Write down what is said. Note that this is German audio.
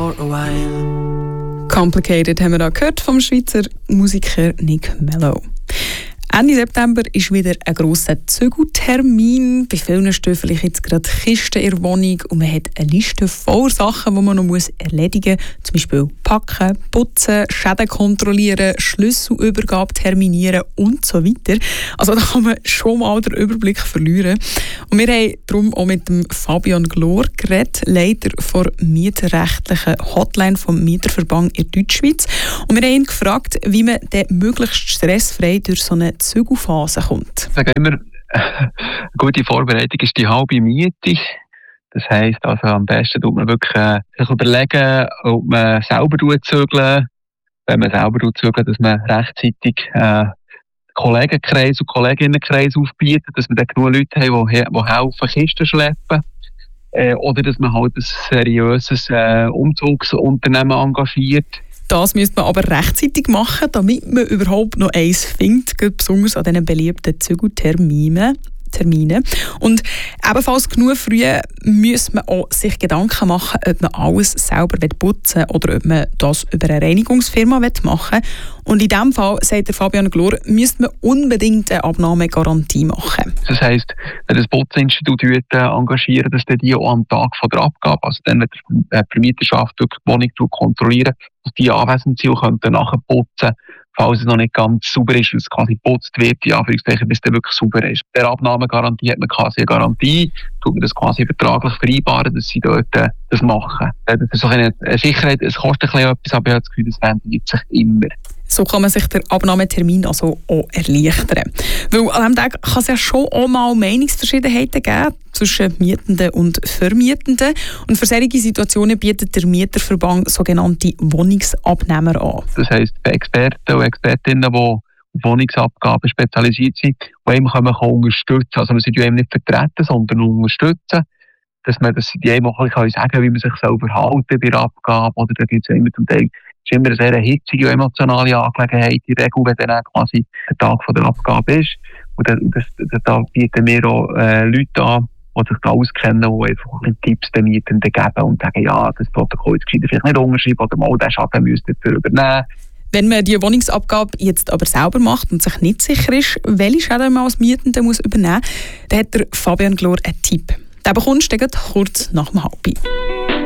for a while. Complicated haben wir da gehört vom Schweizer Musiker Nick Mello. Ende September ist wieder ein grosser Zügeltermin. Bei vielen stehen vielleicht jetzt gerade Kisten in der Wohnung und man hat eine Liste voller Sachen, die man noch erledigen muss. Zum Beispiel packen, putzen, Schäden kontrollieren, Schlüsselübergabe terminieren und so weiter. Also da kann man schon mal den Überblick verlieren. Und wir haben darum auch mit dem Fabian Glor geredet, Leiter der mieterrechtlichen Hotline vom Mieterverband in Deutschschweiz. Und wir haben ihn gefragt, wie man dann möglichst stressfrei durch so eine Zügelphase kommt. Ich sage immer, eine gute Vorbereitung ist die halbe Miete. Das heisst, also am besten tut man wirklich sich überlegen, ob man selber zügelt. Wenn man selber zügelt, dass man rechtzeitig Kollegenkreis und Kolleginnenkreis aufbietet, dass man dann genug Leute haben, die helfen, Kisten schleppen. Oder dass man halt ein seriöses Umzugsunternehmen engagiert. Das müsste man aber rechtzeitig machen, damit man überhaupt noch eins findet, besonders an diesen beliebten Zügelterminen. Und ebenfalls genug früh muss man auch sich Gedanken machen, ob man alles selber putzen will oder ob man das über eine Reinigungsfirma machen will. Und in diesem Fall, sagt der Fabian Glor, müsste man unbedingt eine Abnahmegarantie machen. Das heisst, wenn das Putzinstitut engagieren, dass die auch am Tag von der Abgabe, also dann, wenn die Vermieterschaft wirklich die Wohnung kontrollieren, dass die anwesend sind und können nachher putzen, falls es noch nicht ganz sauber ist, weil es quasi geputzt wird, bis es dann wirklich sauber ist. Bei der Abnahmegarantie hat man quasi eine Garantie, tut man das quasi vertraglich vereinbaren, dass sie dort das machen. Das ist auch eine Sicherheit, es kostet ein bisschen etwas, aber ich habe das Gefühl, das wendet sich immer. So kann man sich den Abnahmetermin also auch erleichtern. Weil an diesem Tag kann es ja schon auch mal Meinungsverschiedenheiten geben zwischen Mietenden und Vermietenden. Und für solche Situationen bietet der Mieterverband sogenannte Wohnungsabnehmer an. Das heisst, Experten und Expertinnen, die auf Wohnungsabgaben spezialisiert sind, die einem unterstützen können. Also wir sind ja eben nicht vertreten, sondern unterstützen. Dass die einem auch sagen können, wie man sich verhalten soll bei der Abgabe. Oder da gibt es immer zum Teil immer eine sehr hitzige und emotionale Angelegenheit, in der Regel, wenn dann quasi der Tag von der Abgabe ist. Und da bieten wir auch Leute an, die sich da auskennen, die einfach Tipps den Mietenden geben und sagen, ja, das Protokoll ist vielleicht nicht unterschreiben oder mal den Schaden müsst ihr dafür übernehmen. Wenn man die Wohnungsabgabe jetzt aber selber macht und sich nicht sicher ist, welche Schäden man als Mietende übernehmen muss, dann hat der Fabian Glor einen Tipp. Den bekommst du kurz nach dem 12:30.